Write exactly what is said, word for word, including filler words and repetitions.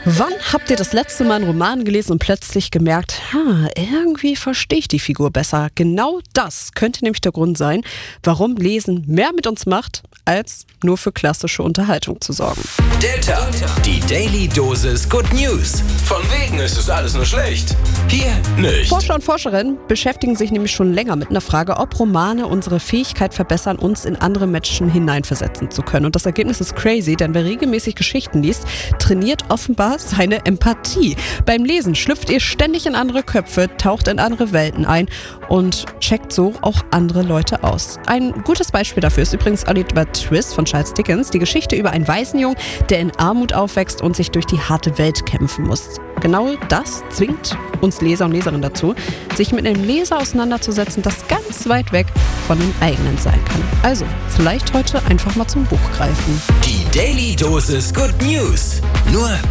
Wann habt ihr das letzte Mal einen Roman gelesen und plötzlich gemerkt, ha, irgendwie verstehe ich die Figur besser? Genau das könnte nämlich der Grund sein, warum Lesen mehr mit uns macht, als nur für klassische Unterhaltung zu sorgen. Delta, die Daily Dosis Good News. Von wegen ist es alles nur schlecht. Hier nicht. Forscher und Forscherinnen beschäftigen sich nämlich schon länger mit einer Frage, ob Romane unsere Fähigkeit verbessern, uns in andere Menschen hineinversetzen zu können. Und das Ergebnis ist crazy, denn wer regelmäßig Geschichten liest, trainiert offenbar seine Empathie. Beim Lesen schlüpft ihr ständig in andere Köpfe, taucht in andere Welten ein und checkt so auch andere Leute aus. Ein gutes Beispiel dafür ist übrigens Oliver Twist von Charles Dickens, die Geschichte über einen Waisenjungen, der in Armut aufwächst und sich durch die harte Welt kämpfen muss. Genau das zwingt uns Leser und Leserinnen dazu, sich mit einem Leser auseinanderzusetzen, das ganz weit weg von dem eigenen sein kann. Also, vielleicht heute einfach mal zum Buch greifen. Die Daily Dosis Good News. Nur